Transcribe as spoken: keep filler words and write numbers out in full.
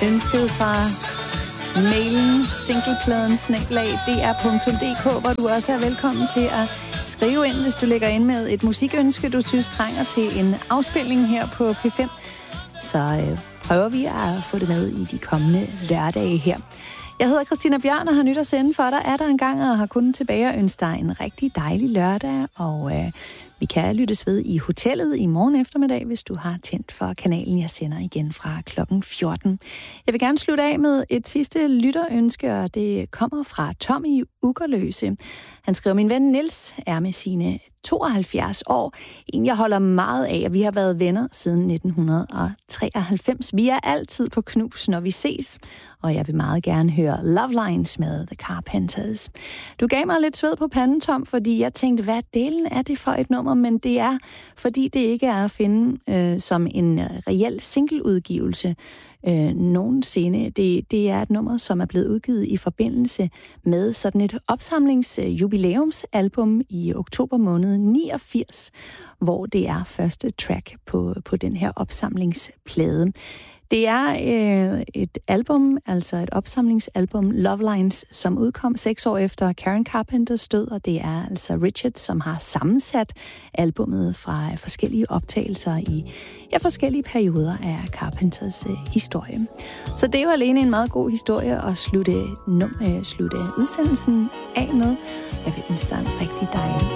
ønsket fra mailen singlepladen snabel-a d r punktum d k, hvor du også er velkommen til at skrive ind, hvis du lægger ind med et musikønske, du synes trænger til en afspilning her på P fem. Så øh, prøver vi at få det med i de kommende lørdage her. Jeg hedder Christina Bjørn og har nyt at sende for dig. Er der en gang og har kun tilbage at ønske dig en rigtig dejlig lørdag, og øh, vi kan lyttes ved i hotellet i morgen eftermiddag, hvis du har tændt for kanalen. Jeg sender igen fra klokken fjorten. Jeg vil gerne slutte af med et sidste lytterønske, og det kommer fra Tommy Ugerløse. Han skriver, min ven Niels er med sine tooghalvfjerds år. En, jeg holder meget af, og vi har været venner siden nitten treoghalvfems. Vi er altid på knus, når vi ses, og jeg vil meget gerne høre Love Lines med The Carpenters. Du gav mig lidt sved på panden, Tom, fordi jeg tænkte, hvad delen er det for et nummer? Men det er, fordi det ikke er at finde øh, som en reel singleudgivelse øh, nogensinde. Det, det er et nummer, som er blevet udgivet i forbindelse med sådan et opsamlingsjubilæumsalbum i oktober måned niogfirs, hvor det er første track på, på den her opsamlingsplade. Det er øh, et album, altså et opsamlingsalbum, Love Lines, som udkom seks år efter Karen Carpenters død, og det er altså Richard, som har sammensat albummet fra forskellige optagelser i ja, forskellige perioder af Carpenters øh, historie. Så det er jo alene en meget god historie at slutte, num- øh, slutte udsendelsen af med. Jeg vil ønske dig en rigtig dejlig